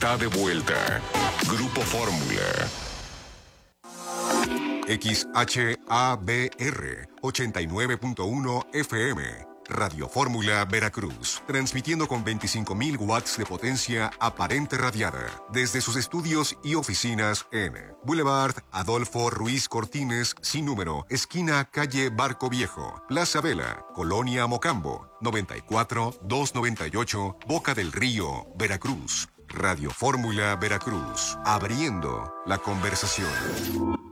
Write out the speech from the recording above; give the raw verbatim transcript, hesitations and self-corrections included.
está de vuelta. Grupo Fórmula. X H A B R ochenta y nueve punto uno F M. Radio Fórmula Veracruz, transmitiendo con veinticinco mil watts de potencia aparente radiada desde sus estudios y oficinas en Boulevard Adolfo Ruiz Cortines, sin número, esquina calle Barco Viejo, Plaza Vela, Colonia Mocambo, noventa y cuatro doscientos noventa y ocho, Boca del Río, Veracruz. Radio Fórmula Veracruz, abriendo la conversación.